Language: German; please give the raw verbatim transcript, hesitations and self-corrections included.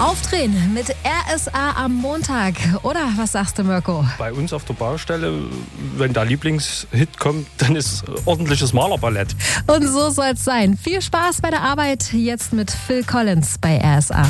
Aufdrehen mit R S A am Montag. Oder was sagst du, Mirko? Bei uns auf der Baustelle, wenn der Lieblingshit kommt, dann ist ordentliches Malerballett. Und so soll es sein. Viel Spaß bei der Arbeit jetzt mit Phil Collins bei R S A.